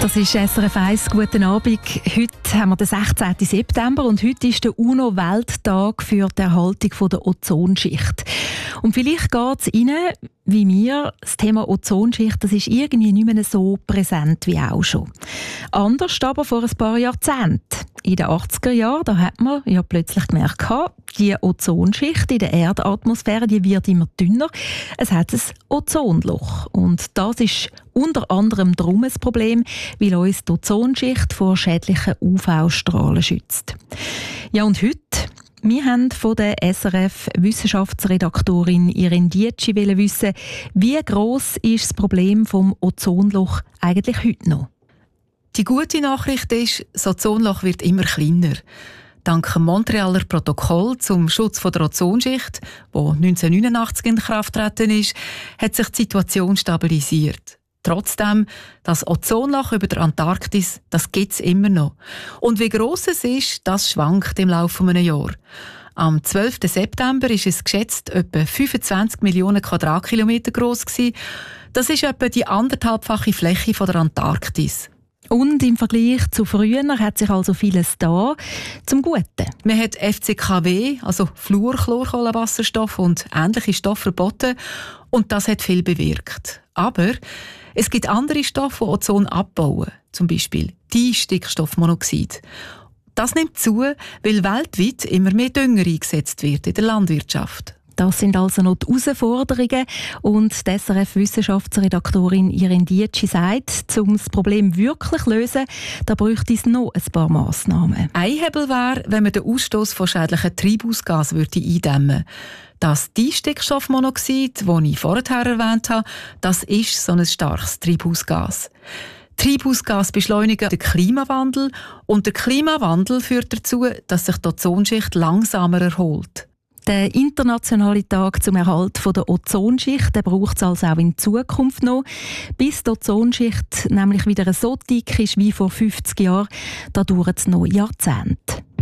Das ist SRF 1. Guten Abend. Heute haben wir den 16. September und heute ist der UNO-Welttag für die Erhaltung der Ozonschicht. Und vielleicht geht es Ihnen, wie mir, das Thema Ozonschicht, das ist irgendwie nicht mehr so präsent wie auch schon. Anders aber vor ein paar Jahrzehnten. In den 80er Jahren, da hat man ja plötzlich gemerkt, die Ozonschicht in der Erdatmosphäre, die wird immer dünner. Es hat ein Ozonloch. Und das ist unter anderem darum ein Problem, weil uns die Ozonschicht vor schädlichen UV-Strahlen schützt. Ja, und heute, wir haben von der SRF-Wissenschaftsredaktorin Irene Dietschi wissen, wie gross ist das Problem vom Ozonloch eigentlich heute noch? Die gute Nachricht ist, das Ozonloch wird immer kleiner. Dank dem Montrealer Protokoll zum Schutz der Ozonschicht, das 1989 in Kraft getreten ist, hat sich die Situation stabilisiert. Trotzdem, das Ozonloch über der Antarktis, das gibt es immer noch. Und wie gross es ist, das schwankt im Laufe eines Jahres. Am 12. September ist es geschätzt etwa 25 Millionen Quadratkilometer gross gewesen. Das ist etwa die 1,5-fache Fläche der Antarktis. Und im Vergleich zu früher hat sich also vieles da zum Guten. Man hat FCKW, also Fluorchlorkohlenwasserstoff und ähnliche Stoffe verboten und das hat viel bewirkt. Aber es gibt andere Stoffe, die Ozon abbauen, zum Beispiel Distickstoffmonoxid. Das nimmt zu, weil weltweit immer mehr Dünger eingesetzt wird in der Landwirtschaft. Das sind also noch die Herausforderungen. Und die SRF-Wissenschaftsredaktorin Irene Dietschi sagt, um das Problem wirklich zu lösen, da bräuchte es noch ein paar Massnahmen. Ein Hebel wäre, wenn man den Ausstoß von schädlichen Treibhausgasen eindämmen würde. Das Distickstoffmonoxid, das ich vorher erwähnt habe, das ist so ein starkes Treibhausgas. Treibhausgas beschleunigen den Klimawandel und der Klimawandel führt dazu, dass sich die Ozonschicht langsamer erholt. Der internationale Tag zum Erhalt der Ozonschicht braucht es also auch in Zukunft noch. Bis die Ozonschicht nämlich wieder so dick ist wie vor 50 Jahren, da dauert es noch Jahrzehnte.